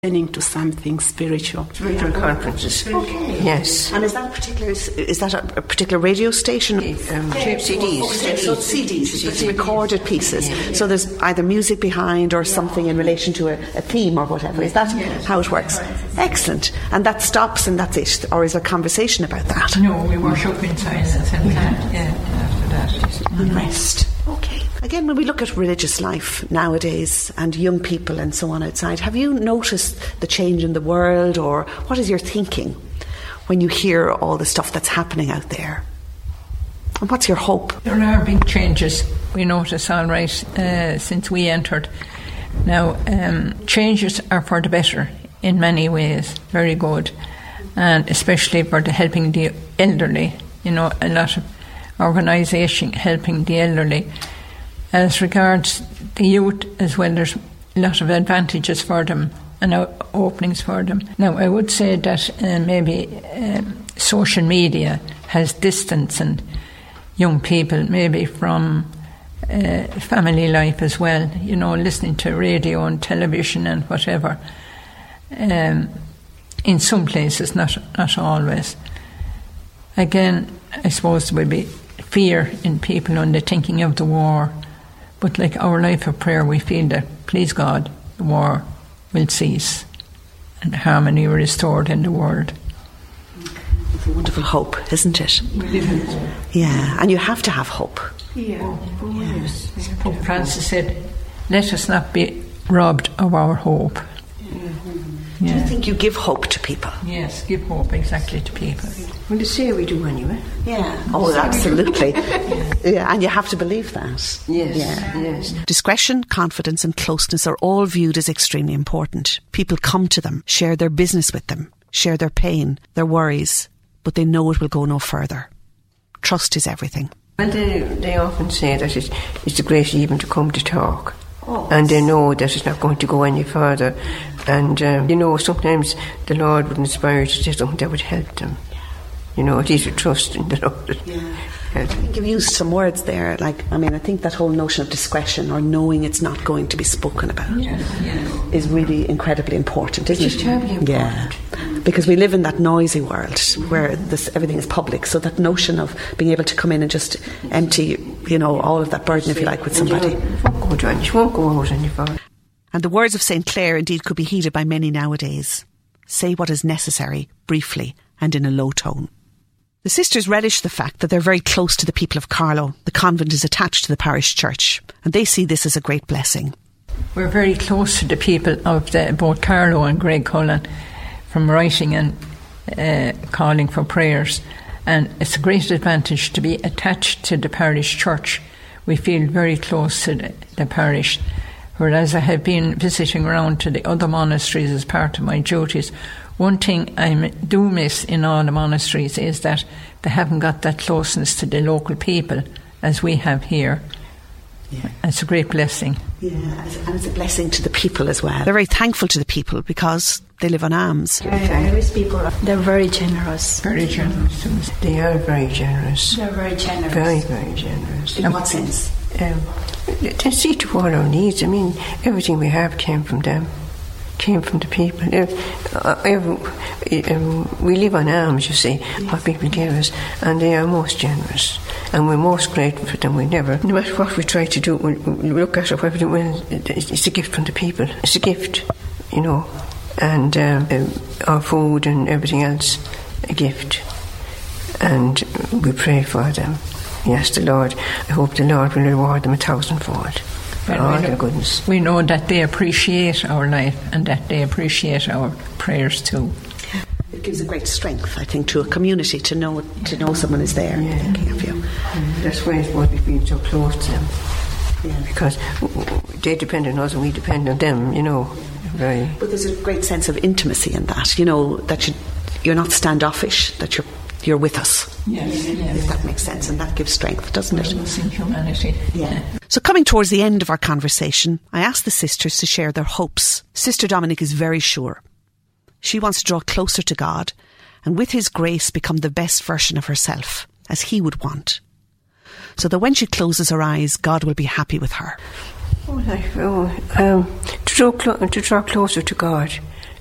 into something spiritual. Spiritual conferences. Okay. Yes. And is that a particular radio station? CDs. So CDs. It's recorded pieces. Yeah. So there's either music behind or something in relation to a theme or whatever. Is that how it works? Excellent. And that stops and that's it? Or is there conversation about that? No, we worship in silence and after that. And rest. Okay. Again, when we look at religious life nowadays and young people and so on outside, have you noticed the change in the world, or what is your thinking when you hear all the stuff that's happening out there? And what's your hope? There are big changes, we notice, all right, since we entered. Now, changes are for the better in many ways, very good, and especially for the helping the elderly. You know, a lot of organisation helping the elderly. As regards the youth as well, there's a lot of advantages for them and openings for them. Now, I would say that maybe social media has distanced young people maybe from family life as well, you know, listening to radio and television and whatever. In some places, not always. Again, I suppose there will be fear in people when they're thinking of the war. But like our life of prayer, we feel that, please God, the war will cease and harmony restored in the world. It's a wonderful hope, isn't it? Yeah, and you have to have hope. Yeah. Yes. Pope Francis said, let us not be robbed of our hope. Do you think you give hope to people? Yes, give hope exactly to people. Well, they say we do anyway. Yeah. Oh, absolutely. Yeah, and you have to believe that. Yes. Yeah. Yes. Discretion, confidence and closeness are all viewed as extremely important. People come to them, share their business with them, share their pain, their worries, but they know it will go no further. Trust is everything. Well, they often say that it's a great even to come to talk. Oh, and they know that it's not going to go any further. And, you know, sometimes the Lord would inspire you to say something that would help them. You know, at least to trust in the Lord. Yeah. I think you've used some words there, I think that whole notion of discretion or knowing it's not going to be spoken about is really incredibly important, isn't it? It's terribly important. Yeah. Because we live in that noisy world where everything is public, so that notion of being able to come in and just empty, you know, all of that burden, if you like, with somebody. It won't go out any further. And the words of St. Clare indeed could be heeded by many nowadays. Say what is necessary, briefly, and in a low tone. The sisters relish the fact that they're very close to the people of Carlow. The convent is attached to the parish church, and they see this as a great blessing. We're very close to the people of both Carlow and Greg Cullen, from writing and calling for prayers, and it's a great advantage to be attached to the parish church. We feel very close to the parish, whereas I have been visiting around to the other monasteries as part of my duties. One thing I do miss in all the monasteries is that they haven't got that closeness to the local people as we have here. Yeah. It's a great blessing. Yeah, and it's a blessing to the people as well. They're very thankful to the people because they live on alms. Irish people, they're very generous. Very generous. They are very generous. They're very generous. Very, very generous. In what sense? They see to all our needs. I mean, everything we have came from them. Came from the people. We live on alms, you see, what people give us, and they are most generous, and we're most grateful for them. No matter what we try to do, we look at it, it's a gift from the people. It's a gift, you know, and our food and everything else, a gift, and we pray for them. Yes, the Lord. I hope the Lord will reward them 1,000-fold. Their goodness. We know that they appreciate our life and that they appreciate our prayers too. It gives a great strength, I think, to a community to know someone is there thinking of you. That's why it's supposed to be being so close to them. Yeah. Because they depend on us and we depend on them, you know. But there's a great sense of intimacy in that, you know, that you're not standoffish, that you're with us. Yes. If that makes sense, and that gives strength, doesn't it? In humanity. Yeah. So coming towards the end of our conversation, I asked the sisters to share their hopes. Sister Dominic is very sure. She wants to draw closer to God and with his grace become the best version of herself, as he would want. So that when she closes her eyes, God will be happy with her. To draw closer to God